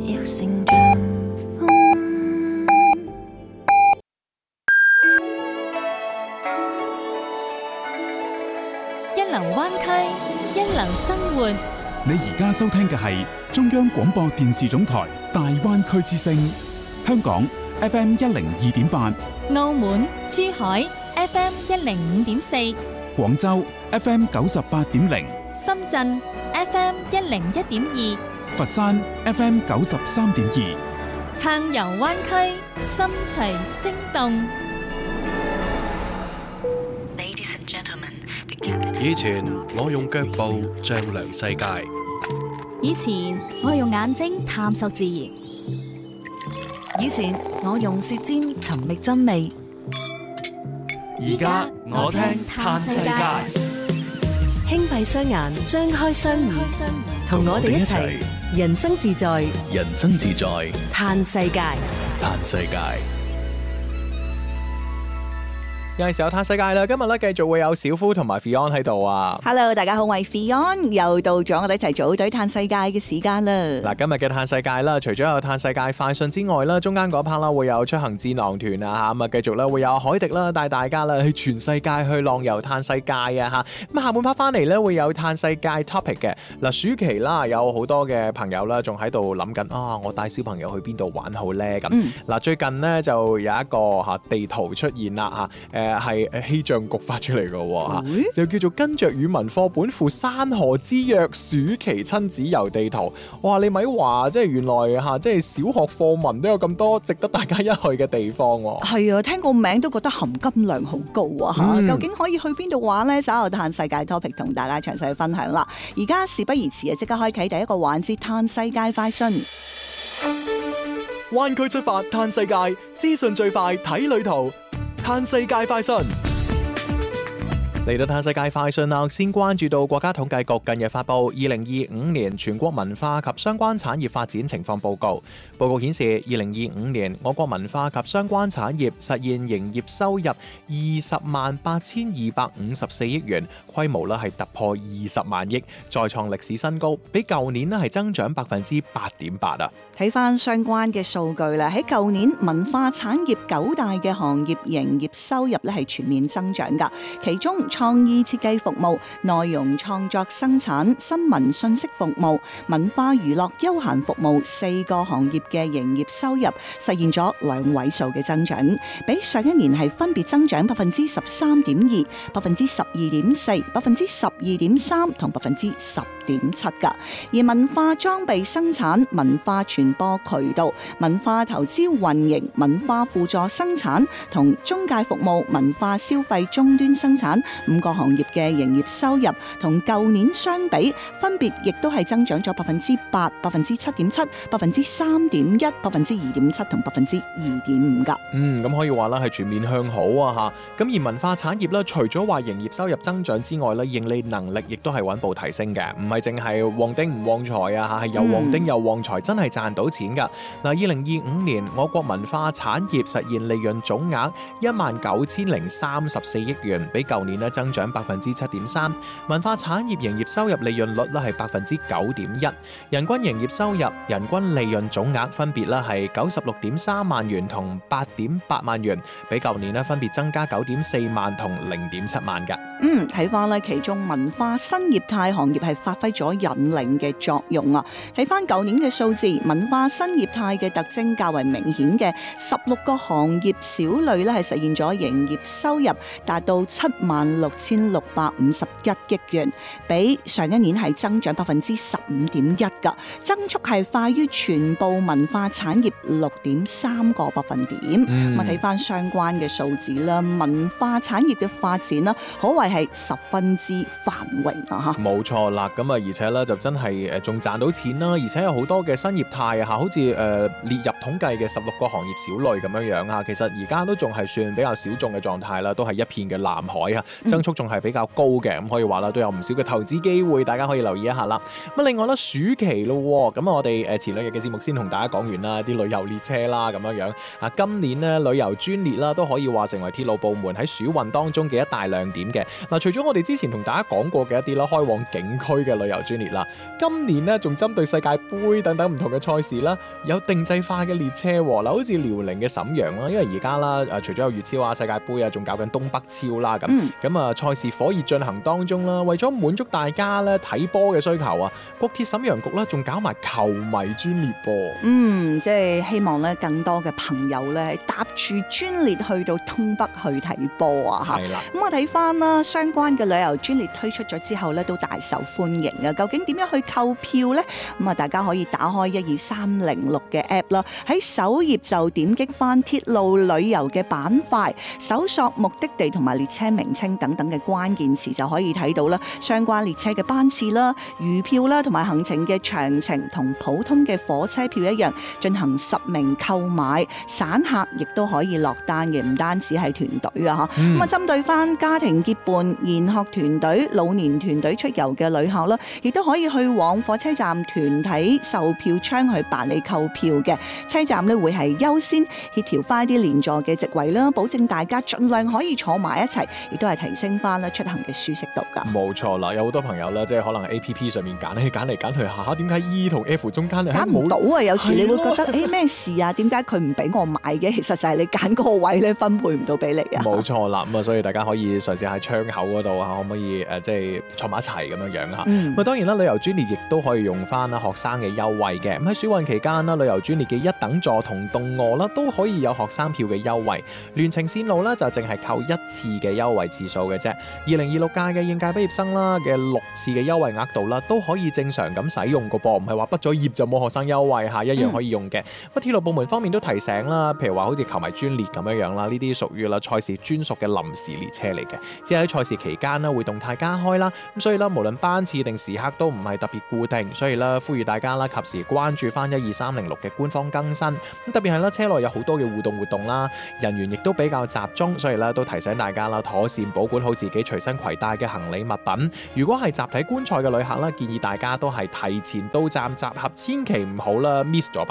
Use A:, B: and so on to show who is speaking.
A: 要成像風。
B: 一流灣區，一流生活。
C: 你而家收聽嘅係中央廣播電視總台大灣區之聲，香港 FM102.8，
B: 澳門、珠海 FM105.4，
C: 廣州 FM98.0，
B: 深圳 FM101.2，
C: 佛山 FM93.2，
B: 暢遊灣區，心隨聲動。
D: 以前我用腳步丈量世界，
E: 以前我係用眼睛探索自然，
F: 以前我用舌尖尋覓真味，
D: 而家我聽嘆世界。
F: 輕閉雙眼，張開雙耳，同我哋一齊人生自在，
D: 人生自在，
F: 嘆世界。
D: 嘆世界。
G: 有陣時候嘆世界啦，今日咧繼續會有小夫同埋 Fion 喺度啊。
H: Hello， 大家好，我係 Fion，又到咗我哋一齊組隊嘆世界嘅時間啦。
G: 嗱，今日嘅嘆世界啦，除咗有嘆世界快訊之外啦，中間嗰 part 啦會有出行智囊團啊嚇，咁啊繼續咧會有海迪啦帶大家啦去全世界去浪遊嘆世界啊嚇。咁下半 part 翻嚟咧會有嘆世界 topic 嘅。嗱，暑期啦有好多嘅朋友啦仲喺度諗緊啊，我帶小朋友去邊度玩好咧咁。嗱，最近呢就有一個嚇地圖出現啦嚇，係氣象局發出嚟嘅喎，就叫做跟着語文課本附山河之約暑期親子遊地圖。哇！你咪話即係原來嚇，即係小學課文都有咁多值得大家一去嘅地方喎。
H: 係啊，聽個名都覺得含金量好高啊嚇！究竟可以去邊度玩呢？稍後嘆世界 topic 同大家詳細分享啦。而家事不宜遲啊，即刻開啟第一個環節嘆世界快訊。
G: 灣區出發嘆世界，資訊最快睇旅途。嘆世界快訊嚟到嘆世界快訊啦，先關注到國家統計局近日發布2025年全國文化及相關產業發展情況報告。報告顯示，2025年我國文化及相關產業實現營業收入208254億元，規模咧係突破20萬億，再創歷史新高，比舊年咧係增長8.8%啊！
H: 睇翻相關嘅數據啦，喺舊年文化產業9大嘅行業營業收入咧係全面增長㗎，其中創意設計服務、內容創作生產、新聞信息服務、文化娛樂休閒服務4個行業嘅營業收入實現咗2位數嘅增長，比上一年係分別增長13.2%、12.4%、12.3%同10.7%㗎。而文化裝備生產、文化傳播渠道、文化投資運營、文化輔助生產同中介服務、文化消費終端生產5個行業嘅營業收入同舊年相比，分別亦都係增長咗8%、7.7%、3.1%、2.7%同2.5%㗎。
G: 咁可以話啦係全面向好啊嚇。咁而文化產業咧，除咗話營業收入增長之外咧，盈利能力亦都係穩步提升嘅，唔係淨係旺丁唔旺財啊嚇，係又旺丁又旺財，真係賺到錢㗎。嗱，2025年我國文化產業實現利潤總額19034億元，比舊年咧增長7.3%。文化產業營業收入利潤率咧係9.1%，人均營業收入、人均利潤總額分別咧係96.3萬元同8.8萬元，比舊年咧分別增加9.4萬同0.7萬㗎。
H: 睇翻咧，其中文化新業態行業係發揮咗引領嘅作用啊！睇翻舊年嘅數字，文化新業態嘅特徵較為明顯嘅16個行業小類咧係實現咗營業收入達到76,651億元，比上一年係增長15.1%㗎，增速係快於全部文化產業6.3個百分點。咁睇翻相關嘅數字啦，文化產業嘅發展啦，可謂係十分之繁榮啊！
G: 冇錯啦，咁啊而且咧就真係仲賺到錢啦，而且有好多嘅新業態啊，好似列入統計嘅16個行業小類咁樣樣啊，其實而家都仲係算比較小眾嘅狀態啦，都係一片嘅藍海啊，就增速仲係比較高嘅，咁可以話啦，都有唔少嘅投資機會，大家可以留意一下啦。咁另外咧，暑期咯，咁我哋前兩日嘅節目先同大家講完啦，啲旅遊列車啦咁樣啊，今年呢，旅遊專列啦都可以話成為鐵路部門喺暑運當中嘅一大亮點嘅。嗱，除咗我哋之前同大家講過嘅一啲啦，開往景區嘅旅遊專列啦，今年呢，仲針對世界盃等等唔同嘅賽事啦，有定制化嘅列車嗱，好似遼寧嘅瀋陽啦，因為而家啦除咗有粵超啊、世界盃啊，仲搞緊東北超啦咁啊賽事火熱進行當中啦，為咗滿足大家咧睇波嘅需求啊，國鐵瀋陽局咧仲搞埋球迷專列噃。
H: 即係希望咧更多嘅朋友咧搭住專列去到東北去睇波啊嚇。係啦。咁我睇翻啦，相關嘅旅遊專列推出咗之後咧，都大受歡迎啊。究竟點樣去購票咧？咁啊，大家可以打開12306嘅 app 啦，喺首頁就點擊翻鐵路旅遊嘅板塊，搜索目的地同埋列車名稱等等嘅關鍵詞，就可以睇到啦相關列車嘅班次啦、餘票啦同埋行程嘅詳情，同普通嘅火車票一樣進行實名購買，散客亦都可以落單嘅，唔單止係團隊啊嚇。咁啊，針對翻家庭結伴、研學團隊、老年團隊出遊嘅旅客啦，亦都可以去往火車站團體售票窗去辦理購票嘅。車站咧會係優先協調翻啲連座嘅席位啦，保證大家盡量可以坐埋一齊，亦都係提升翻啦出行嘅舒適度噶。冇錯啦，有好多朋友咧，即係可能 APP 上面揀嚟揀去下，點解 E 同 F 中間揀唔到啊？有時你會覺得咩事啊？點解佢唔俾我買嘅？其實就係你揀嗰個位咧分配唔到俾你啊。冇錯啦，咁啊，所以大家可以嘗試喺窗口嗰度可唔可以即係坐埋一齊咁樣嚇。咁啊，當然啦，旅遊專列亦都可以用翻啦學生嘅優惠嘅。咁喺暑運期間啦，旅遊專列嘅一等座同動臥啦都可以有學生票嘅優惠，聯程線路咧就淨係扣一次嘅優惠次數嘅啫。2026屆嘅應屆畢業生啦嘅6次嘅優惠額度啦都可以正常咁使用個噃，唔係話畢咗業就冇學生優惠嚇，一樣可以用嘅。咁鐵路部門方面都提醒啦，譬如話好似球迷專列咁樣啦，呢啲屬於啦賽事專屬嘅臨時列車嚟嘅，只係喺賽事期間啦會動態加開啦。咁所以啦，無論班次定時刻都唔係特別固定，所以啦呼籲大家啦及時關注翻12306嘅官方更新。咁特別係啦車內有好多嘅互動啦，人員亦都比較集中，所以咧都提醒大家啦，妥善保管好自己隨身攜帶嘅行李物品。如果係集體觀賽嘅旅客啦，建議大家都係提前到站集合，千祈唔好啦 miss 咗